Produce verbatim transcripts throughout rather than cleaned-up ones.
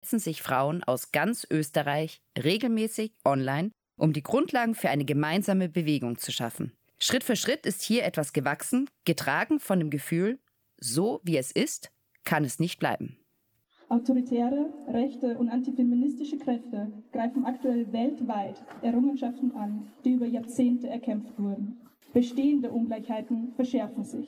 vernetzen sich Frauen aus ganz Österreich regelmäßig online, um die Grundlagen für eine gemeinsame Bewegung zu schaffen. Schritt für Schritt ist hier etwas gewachsen, getragen von dem Gefühl, so wie es ist, kann es nicht bleiben. Autoritäre, rechte und antifeministische Kräfte greifen aktuell weltweit Errungenschaften an, die über Jahrzehnte erkämpft wurden. Bestehende Ungleichheiten verschärfen sich.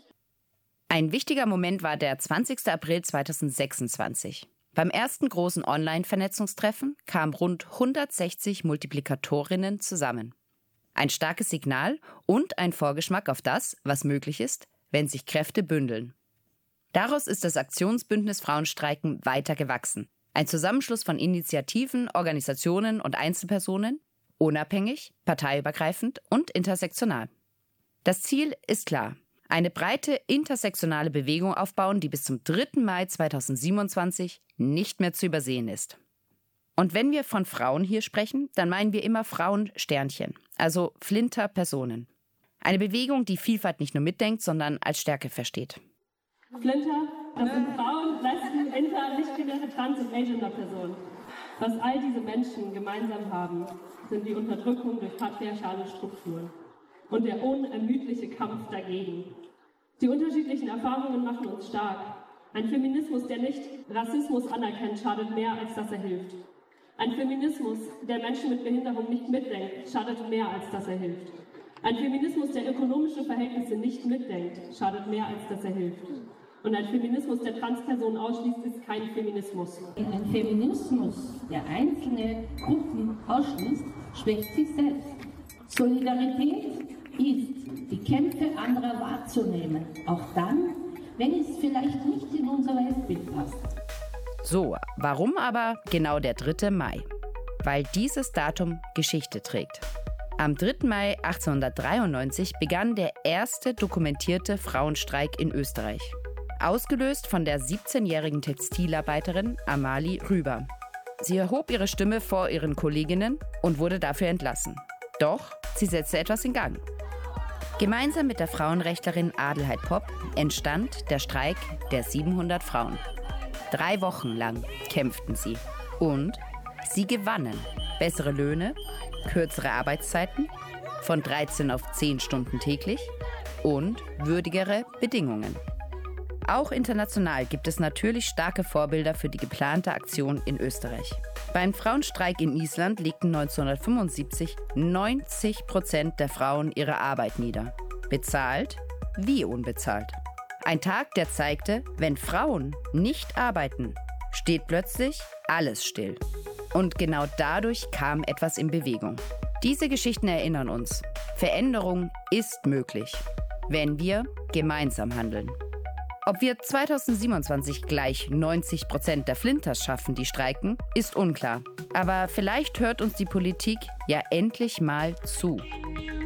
Ein wichtiger Moment war der zwanzigster April zweitausendsechsundzwanzig. Beim ersten großen Online-Vernetzungstreffen kamen rund hundertsechzig Multiplikatorinnen zusammen. Ein starkes Signal und ein Vorgeschmack auf das, was möglich ist, wenn sich Kräfte bündeln. Daraus ist das Aktionsbündnis Frauenstreiken weiter gewachsen. Ein Zusammenschluss von Initiativen, Organisationen und Einzelpersonen, unabhängig, parteiübergreifend und intersektional. Das Ziel ist klar: Eine breite intersektionale Bewegung aufbauen, die bis zum dritten Mai zweitausendsiebenundzwanzig nicht mehr zu übersehen ist. Und wenn wir von Frauen hier sprechen, dann meinen wir immer Frauensternchen, also Flinter-Personen. Eine Bewegung, die Vielfalt nicht nur mitdenkt, sondern als Stärke versteht. Flinter, das sind Frauen, Lesben, Inter, nicht-binäre, Trans- und Agender-Personen. Was all diese Menschen gemeinsam haben, sind die Unterdrückung durch patriarchale Strukturen und der unermüdliche Kampf dagegen. Die unterschiedlichen Erfahrungen machen uns stark. Ein Feminismus, der nicht Rassismus anerkennt, schadet mehr, als dass er hilft. Ein Feminismus, der Menschen mit Behinderung nicht mitdenkt, schadet mehr, als dass er hilft. Ein Feminismus, der ökonomische Verhältnisse nicht mitdenkt, schadet mehr, als dass er hilft. Und ein Feminismus, der Transpersonen ausschließt, ist kein Feminismus. Ein Feminismus, der einzelne Gruppen ausschließt, schwächt sich selbst. Solidarität ist, die Kämpfe anderer wahrzunehmen, auch dann, wenn es vielleicht nicht in unser Weltbild passt. So, warum aber genau der dritte Mai? Weil dieses Datum Geschichte trägt. Am dritten Mai achtzehnhundertdreiundneunzig begann der erste dokumentierte Frauenstreik in Österreich. Ausgelöst von der siebzehnjährigen Textilarbeiterin Amalie Rüber. Sie erhob ihre Stimme vor ihren Kolleginnen und wurde dafür entlassen. Doch sie setzte etwas in Gang. Gemeinsam mit der Frauenrechtlerin Adelheid Popp entstand der Streik der siebenhundert Frauen. Drei Wochen lang kämpften sie. Und sie gewannen. Bessere Löhne, kürzere Arbeitszeiten, von dreizehn auf zehn Stunden täglich und würdigere Bedingungen. Auch international gibt es natürlich starke Vorbilder für die geplante Aktion in Österreich. Beim Frauenstreik in Island legten neunzehnhundertfünfundsiebzig neunzig Prozent der Frauen ihre Arbeit nieder. Bezahlt wie unbezahlt. Ein Tag, der zeigte, wenn Frauen nicht arbeiten, steht plötzlich alles still. Und genau dadurch kam etwas in Bewegung. Diese Geschichten erinnern uns, Veränderung ist möglich, wenn wir gemeinsam handeln. Ob wir zweitausendsiebenundzwanzig gleich neunzig Prozent der Flinters schaffen, die streiken, ist unklar. Aber vielleicht hört uns die Politik ja endlich mal zu.